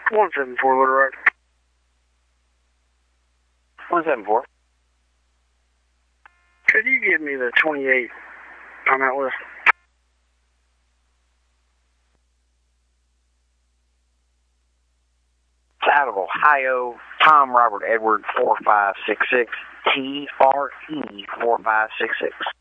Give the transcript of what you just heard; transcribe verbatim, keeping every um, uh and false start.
one seven four, Little Rock. one seven four. Could you give me the twenty-eight on that list? It's out of Ohio, Tom Robert Edward four five six six, T R E four five six six.